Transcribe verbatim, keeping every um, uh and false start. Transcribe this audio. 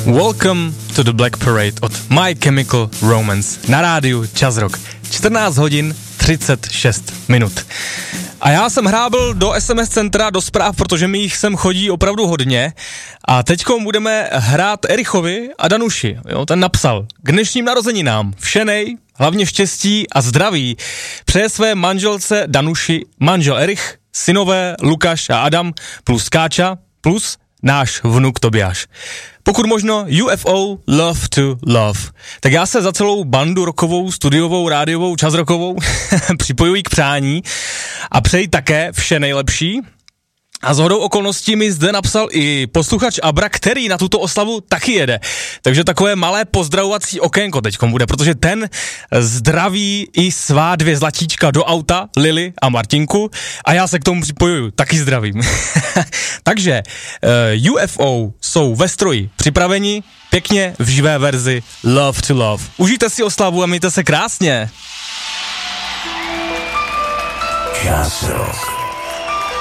Welcome to the Black Parade od My Chemical Romance na rádiu Čas Rock. čtrnáct hodin třicet šest minut. A já jsem hrábl do es em es centra, do zpráv, protože mi jich sem chodí opravdu hodně. A teďkom budeme hrát Erichovi a Danuši. Jo, ten napsal: k dnešním narozeninám všenej, hlavně štěstí a zdraví přeje své manželce Danuši manžel Erich, synové Lukáš a Adam plus Káča plus náš vnuk Tobiáš. Pokud možno U F O Love to Love. Tak já se za celou bandu rockovou, studiovou, rádiovou, časrokovou připojuji k přání a přeji také vše nejlepší. A shodou okolností mi zde napsal i posluchač Abra, který na tuto oslavu taky jede. Takže takové malé pozdravovací okénko teďkom bude, protože ten zdraví i svá dvě zlatíčka do auta, Lily a Martinku, a já se k tomu připojuju, taky zdravím. Takže uh, U F O jsou ve stroji připraveni, pěkně v živé verzi Love to Love. Užijte si oslavu a mějte se krásně. Čas Rock.